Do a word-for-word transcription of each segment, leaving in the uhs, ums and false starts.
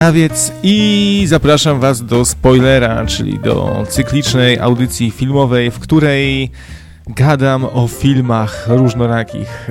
Więc i zapraszam Was do spoilera, czyli do cyklicznej audycji filmowej, w której gadam o filmach różnorakich.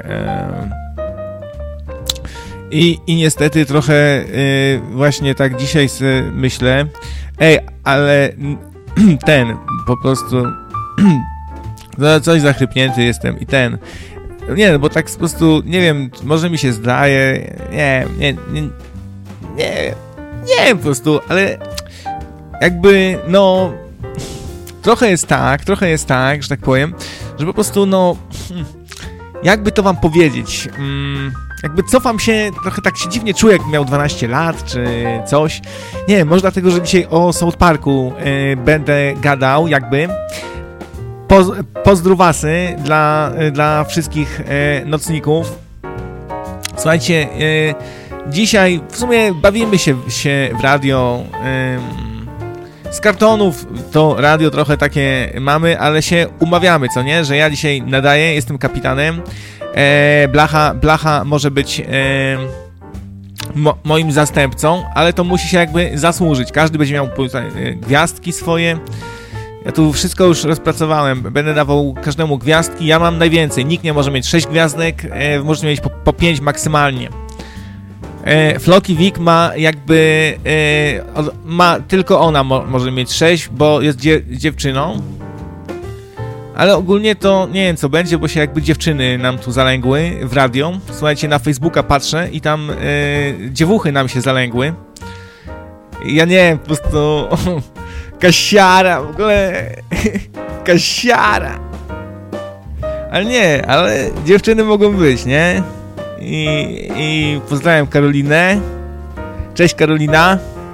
I, i niestety trochę właśnie tak dzisiaj sobie myślę, ej, ale ten, po prostu coś zachrypnięty jestem i ten, nie, bo tak po prostu, nie wiem, może mi się zdaje, nie, nie, nie, nie, nie, po prostu, ale jakby, no, trochę jest tak, trochę jest tak, że tak powiem, że po prostu, no, jakby to wam powiedzieć, jakby cofam się, trochę tak się dziwnie czuję, jak miał dwanaście lat, czy coś, nie wiem, może dlatego, że dzisiaj o South Parku y, będę gadał, jakby, Poz, pozdrówasy dla, dla wszystkich y, nocników. Słuchajcie, y, dzisiaj w sumie bawimy się, się w radio. Y, z kartonów to radio trochę takie mamy, ale się umawiamy, co nie? Że ja dzisiaj nadaję, jestem kapitanem. E, Blacha, Blacha może być e, mo, moim zastępcą, ale to musi się jakby zasłużyć. Każdy będzie miał e, gwiazdki swoje. Ja tu wszystko już rozpracowałem. Będę dawał każdemu gwiazdki. Ja mam najwięcej. Nikt nie może mieć sześć gwiazdek. E, możecie mieć po, po pięć maksymalnie. E, Floki Wick ma jakby e, ma tylko ona mo, może mieć sześć, bo jest dzie, dziewczyną. Ale ogólnie to nie wiem co będzie, bo się jakby dziewczyny nam tu zalęgły w radio. Słuchajcie, na Facebooka patrzę i tam e, dziewuchy nam się zalęgły. Ja nie wiem, po prostu kasiara, w ogóle kasiara. Ale nie, ale dziewczyny mogą być, nie? I, i pozdrawiam Karolinę. Cześć Karolina.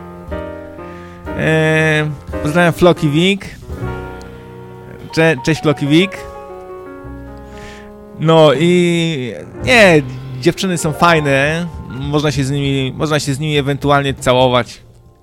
E, pozdrawiam Floki Wick. Cze, cześć Floki Wick. No i nie, dziewczyny są fajne. Można się z nimi, można się z nimi ewentualnie całować.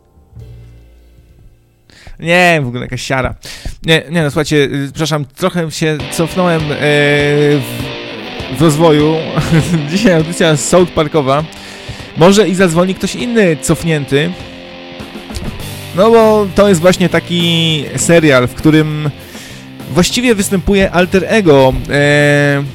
Nie, w ogóle jakaś siara. Nie, nie no słuchajcie, przepraszam, trochę się cofnąłem e, w, w rozwoju. Dzisiaj audycja South Parkowa. Może i zadzwoni ktoś inny cofnięty. No bo to jest właśnie taki serial, w którym właściwie występuje alter ego e,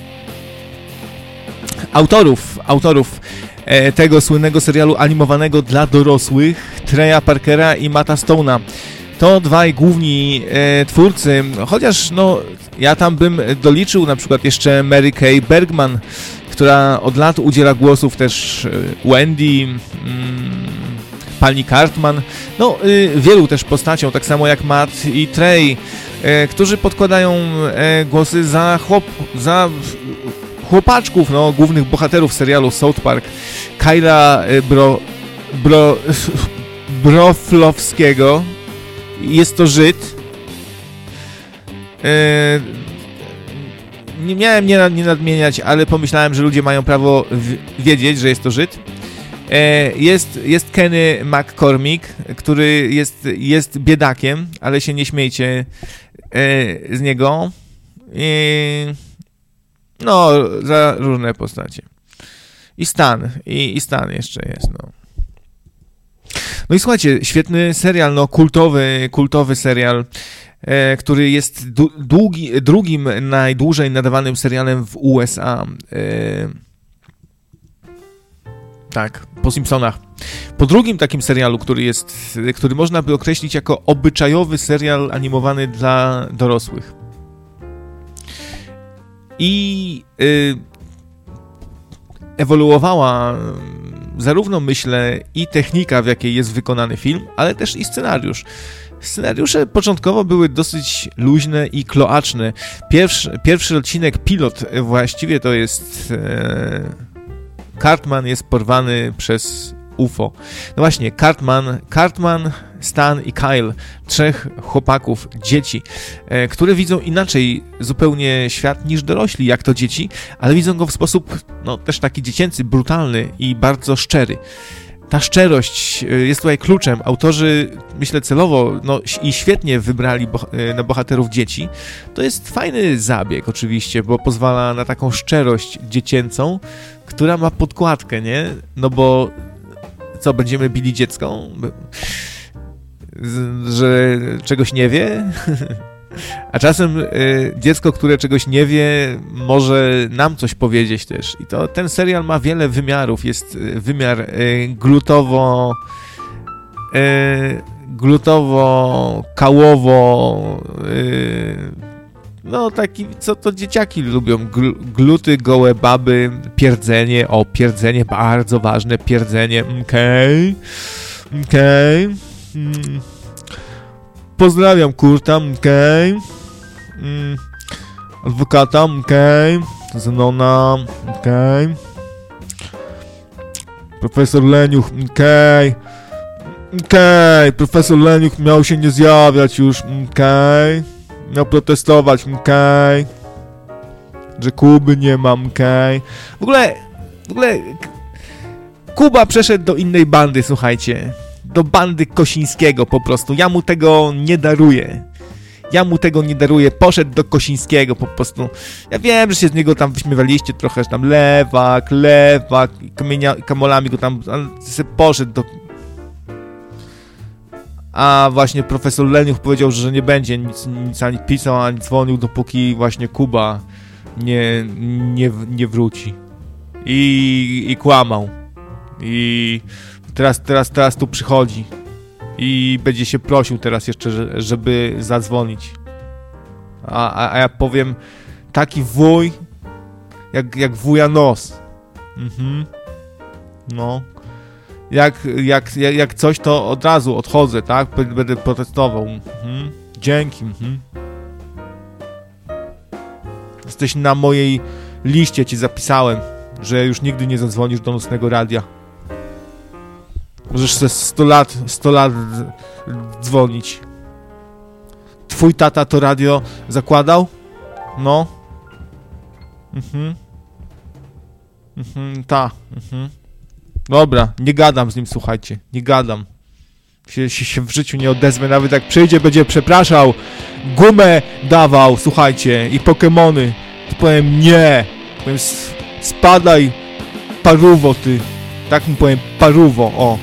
autorów, autorów e, tego słynnego serialu animowanego dla dorosłych, Treya Parkera i Matta Stone'a. To dwaj główni e, twórcy, chociaż no ja tam bym doliczył na przykład jeszcze Mary Kay Bergman, która od lat udziela głosów też Wendy, mm, pani Cartman, no y, wielu też postaciom, tak samo jak Matt i Trey, y, którzy podkładają y, głosy za, chłop, za chłopaczków, no, głównych bohaterów serialu South Park, Kyla y, Bro, Bro, Broflovskiego. Jest to Żyd. Y, nie miałem nie, nie nadmieniać, ale pomyślałem, że ludzie mają prawo w, wiedzieć, że jest to Żyd. Jest, jest Kenny McCormick, który jest, jest biedakiem, ale się nie śmiejcie e, z niego. I, no, za różne postacie. I Stan, i, i Stan jeszcze jest, no. No i słuchajcie, świetny serial, no kultowy, kultowy serial, e, który jest długi, drugim najdłużej nadawanym serialem w U S A. E, Tak, po Simpsonach. Po drugim takim serialu, który jest, który można by określić jako obyczajowy serial animowany dla dorosłych. I y, ewoluowała zarówno, myślę, i technika, w jakiej jest wykonany film, ale też i scenariusz. Scenariusze początkowo były dosyć luźne i kloaczne. Pierwszy, pierwszy odcinek, pilot, właściwie to jest... E, Cartman jest porwany przez U F O. No właśnie, Cartman, Cartman, Stan i Kyle, trzech chłopaków, dzieci, e, które widzą inaczej zupełnie świat niż dorośli, jak to dzieci, ale widzą go w sposób, no, też taki dziecięcy, brutalny i bardzo szczery. Ta szczerość jest tutaj kluczem. Autorzy, myślę, celowo no, i świetnie wybrali boh- na bohaterów dzieci. To jest fajny zabieg oczywiście, bo pozwala na taką szczerość dziecięcą, która ma podkładkę, nie? No bo co, będziemy bili dziecko? Z, że czegoś nie wie? A czasem y, dziecko, które czegoś nie wie, może nam coś powiedzieć też. I to ten serial ma wiele wymiarów. Jest wymiar y, glutowo... Y, glutowo, kałowo... Y, no taki, co to dzieciaki lubią. Gl, gluty, gołe baby, pierdzenie. O, pierdzenie, bardzo ważne. Pierdzenie, okej. Okay. Okej. Okay. Hmm. Pozdrawiam Kurta, okej. Okay. Mm. Adwokata, okej. Okay. Zenona, okej. Okay. Profesor Leniuch, okej. Okay. Okej, okay. Profesor Leniuch miał się nie zjawiać już, okej. Okay. Miał protestować, okej. Okay. Że Kuby nie mam, okej. Okay. W ogóle, w ogóle Kuba przeszedł do innej bandy, słuchajcie. Do bandy Kosińskiego po prostu. Ja mu tego nie daruję. Ja mu tego nie daruję. Poszedł do Kosińskiego po prostu. Ja wiem, że się z niego tam wyśmiewaliście trochę, że tam lewak, lewak, kamienia, kamolami go tam, ale poszedł do... A właśnie profesor Leniuch powiedział, że nie będzie nic, nic ani pisał, ani dzwonił, dopóki właśnie Kuba nie, nie, nie wróci. I, i kłamał. I teraz, teraz, teraz tu przychodzi. I będzie się prosił teraz jeszcze, żeby zadzwonić. A, a, a ja powiem, taki wuj, jak, jak wuja nos. Mhm. No. Jak, jak, jak, jak coś, to od razu odchodzę, tak? Będę protestował. Mhm. Dzięki. Mhm. Jesteś na mojej liście, ci zapisałem, że już nigdy nie zadzwonisz do Nocnego Radia. Możesz przez sto lat, sto lat dzwonić. Twój tata to radio zakładał? No. Mhm. Mhm, ta. Mhm. Dobra, nie gadam z nim, słuchajcie. Nie gadam. Się, się, się w życiu nie odezwę, nawet jak przyjdzie, będzie przepraszał, gumę dawał, słuchajcie, i Pokemony. To powiem nie. Powiem spadaj, paruwo ty. Tak mu powiem, paruwo, o.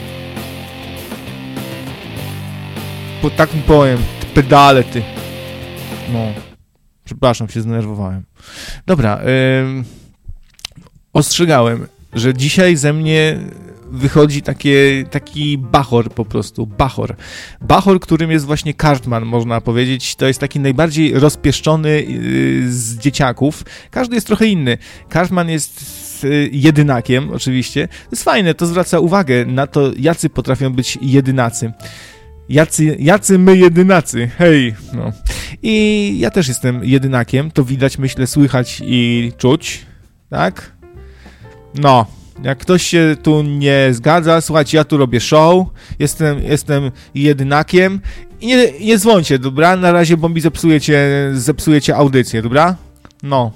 Po, tak mu powiem, pedale ty. No. Przepraszam, się zdenerwowałem. Dobra, ym, ostrzegałem, że dzisiaj ze mnie wychodzi takie, taki bachor po prostu, bachor. Bachor, którym jest właśnie Cartman, można powiedzieć. To jest taki najbardziej rozpieszczony yy, z dzieciaków. Każdy jest trochę inny. Cartman jest yy, jedynakiem, oczywiście. To jest fajne, to zwraca uwagę na to, jacy potrafią być jedynacy. Jacy, jacy my jedynacy, hej, no. I ja też jestem jedynakiem, to widać, myślę, słychać i czuć, tak? No, jak ktoś się tu nie zgadza, słuchajcie, ja tu robię show, jestem, jestem jedynakiem i nie, nie dzwońcie, dobra? Na razie, bo mi zepsujecie, zepsujecie audycję, dobra? No.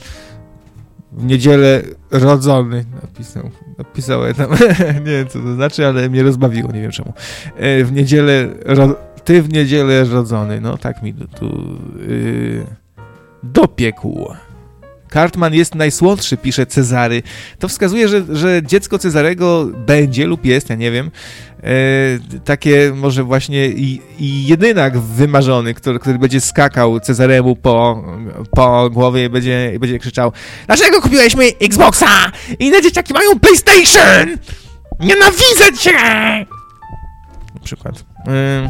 W niedzielę rodzony, napisał, napisałem tam, nie wiem co to znaczy, ale mnie rozbawiło, nie wiem czemu. W niedzielę, ro, ty w niedzielę rodzony, no tak mi tu, tu yy, dopiekł. Cartman jest najsłodszy, pisze Cezary. To wskazuje, że, że dziecko Cezarego będzie lub jest, ja nie wiem, e, takie może właśnie i, i jedynak wymarzony, który, który będzie skakał Cezaremu po, po głowie i będzie, i będzie krzyczał: dlaczego kupiłeś mi Xboxa? Inne dzieciaki mają PlayStation! Nienawidzę cię! Na przykład. E,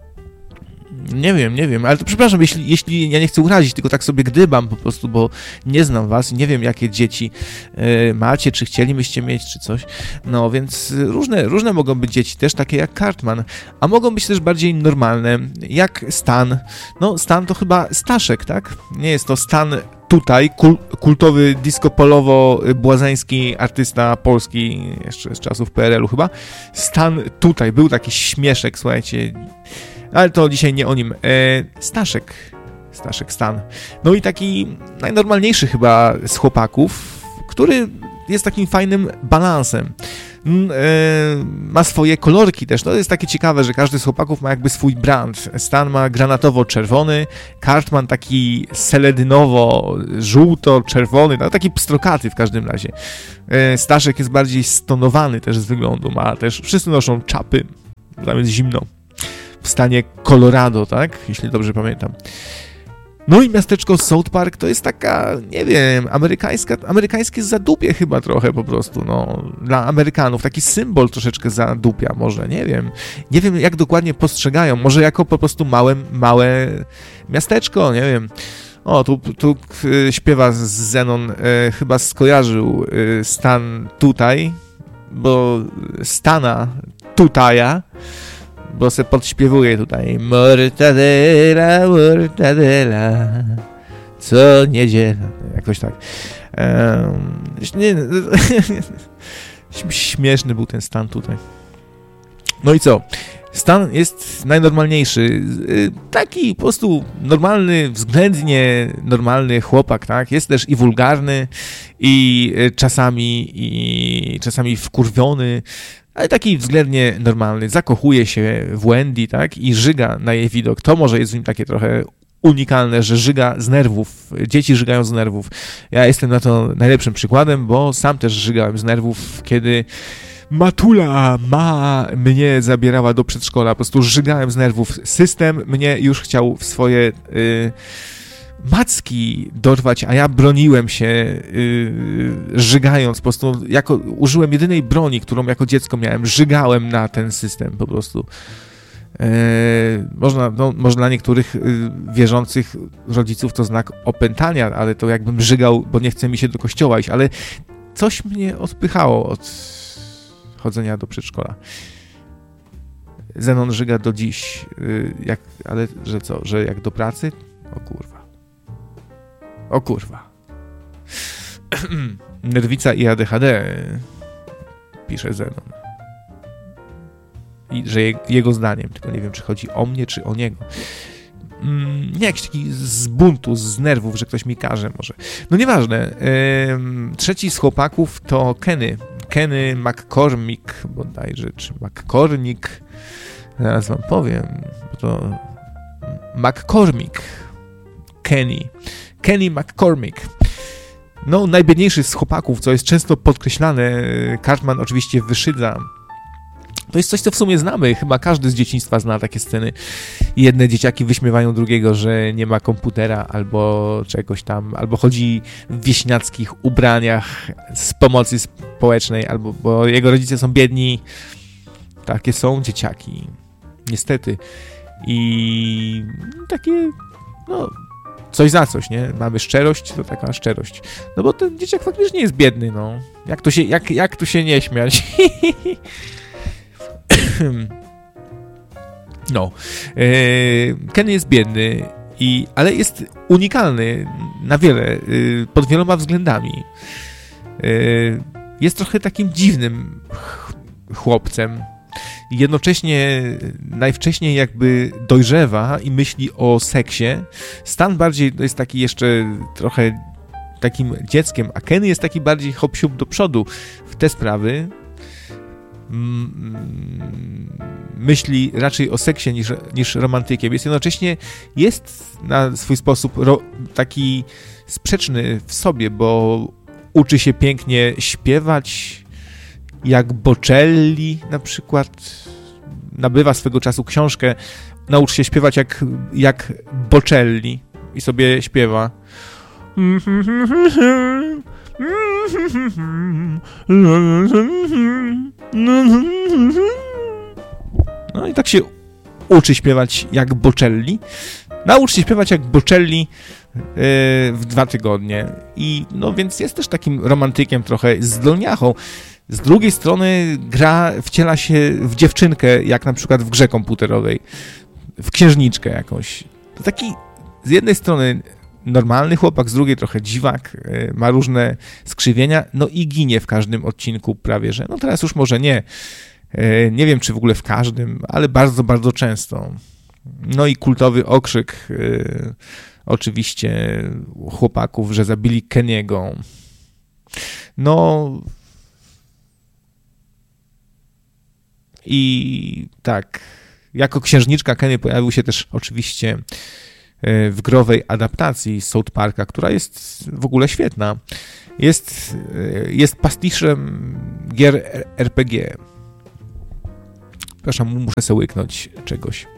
Nie wiem, nie wiem, ale to przepraszam, jeśli, jeśli ja nie chcę urazić, tylko tak sobie gdybam po prostu, bo nie znam was, nie wiem jakie dzieci y, macie, czy chcielibyście mieć, czy coś, no więc różne, różne mogą być dzieci też, takie jak Cartman, a mogą być też bardziej normalne, jak Stan, no Stan to chyba Staszek, tak? Nie jest to Stan tutaj, kul, kultowy disco-polowo-błazeński artysta polski, jeszcze z czasów P R L u chyba, Stan tutaj, był taki śmieszek, słuchajcie. Ale to dzisiaj nie o nim. E, Staszek. Staszek Stan. No i taki najnormalniejszy chyba z chłopaków, który jest takim fajnym balansem. ma swoje kolorki też. To jest takie ciekawe, że każdy z chłopaków ma jakby swój brand. Stan ma granatowo-czerwony, Cartman taki seledynowo-żółto-czerwony, no taki pstrokaty w każdym razie. Staszek jest bardziej stonowany też z wyglądu, ma też, wszyscy noszą czapy, tam jest zimno. W stanie Colorado, tak? Jeśli dobrze pamiętam. No i miasteczko South Park to jest taka, nie wiem, amerykańska, amerykańskie zadupie chyba trochę po prostu, no, dla Amerykanów, taki symbol troszeczkę zadupia może, nie wiem, nie wiem jak dokładnie postrzegają, może jako po prostu małe, małe miasteczko, nie wiem. O, tu, tu y, śpiewa Zenon, y, chyba skojarzył y, stan tutaj, bo stana tutaja, bo se podśpiewuje tutaj mortadela, mortadela, co niedziela, jakoś tak. Um, nie, śmieszny był ten stan tutaj. No i co? Stan jest najnormalniejszy, taki po prostu normalny, względnie normalny chłopak, tak? Jest też i wulgarny, i czasami, i czasami wkurwiony, ale taki względnie normalny, zakochuje się w Wendy, tak, i żyga na jej widok. To może jest w nim takie trochę unikalne, że żyga z nerwów, dzieci żygają z nerwów. Ja jestem na to najlepszym przykładem, bo sam też żygałem z nerwów, kiedy matula ma mnie zabierała do przedszkola, po prostu żygałem z nerwów. System mnie już chciał w swoje... Yy, macki dorwać, a ja broniłem się, yy, żygając, po prostu jako, użyłem jedynej broni, którą jako dziecko miałem, żygałem na ten system po prostu. Yy, można, no, może dla niektórych yy, wierzących rodziców to znak opętania, ale to jakbym żygał, bo nie chce mi się do kościoła iść, ale coś mnie odpychało od chodzenia do przedszkola. Zenon żyga do dziś, yy, jak, ale że co, że jak do pracy? O kurwa. O kurwa. Nerwica i A D H D, pisze Zenon. I że je, jego zdaniem, tylko nie wiem, czy chodzi o mnie, czy o niego. Mm, nie jakiś taki z buntu, z nerwów, że ktoś mi każe może. No nieważne. Ym, trzeci z chłopaków to Kenny. Kenny McCormick, bodajże, czy McCormick. Zaraz wam powiem, bo to McCormick. Kenny. Kenny McCormick. No, najbiedniejszy z chłopaków, co jest często podkreślane. Cartman oczywiście wyszydza. To jest coś, co w sumie znamy. Chyba każdy z dzieciństwa zna takie sceny. Jedne dzieciaki wyśmiewają drugiego, że nie ma komputera albo czegoś tam, albo chodzi w wieśniackich ubraniach z pomocy społecznej, albo bo jego rodzice są biedni. Takie są dzieciaki. Niestety. I takie, no... coś za coś, nie? Mamy szczerość, to taka szczerość. No bo ten dzieciak faktycznie jest biedny, no. Jak to się, jak, jak tu się nie śmiać? No. Kenny jest biedny, i, ale jest unikalny na wiele, pod wieloma względami. Jest trochę takim dziwnym chłopcem. Jednocześnie najwcześniej jakby dojrzewa i myśli o seksie. Stan bardziej to jest taki jeszcze trochę takim dzieckiem, a Kenny jest taki bardziej hop-siup do przodu w te sprawy. Myśli raczej o seksie niż, niż romantykiem. Jest jednocześnie jest na swój sposób ro, taki sprzeczny w sobie, bo uczy się pięknie śpiewać, jak Bocelli na przykład. Nabywa swego czasu książkę Naucz się śpiewać jak, jak Bocelli i sobie śpiewa. No i tak się uczy śpiewać jak Bocelli. Naucz się śpiewać jak Bocelli yy, w dwa tygodnie. I no więc jest też takim romantykiem trochę, zdolniachą. Z drugiej strony gra wciela się w dziewczynkę, jak na przykład w grze komputerowej, w księżniczkę jakąś. To taki z jednej strony normalny chłopak, z drugiej trochę dziwak, ma różne skrzywienia, no i ginie w każdym odcinku prawie, że no teraz już może nie. Nie wiem, czy w ogóle w każdym, ale bardzo, bardzo często. No i kultowy okrzyk oczywiście chłopaków, że zabili Kenny'ego. No... I tak, jako księżniczka Kenny pojawił się też oczywiście w growej adaptacji z South Parka, która jest w ogóle świetna. Jest, jest pastiszem gier R P G. Przepraszam, muszę sobie łyknąć czegoś.